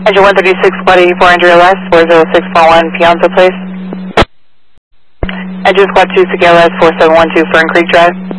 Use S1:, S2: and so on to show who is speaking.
S1: Engine 136, Squad 84, Andrea LS, 40641 Piazza Place. Engine Squad 2, Sigala S, 4712, Fern Creek Drive.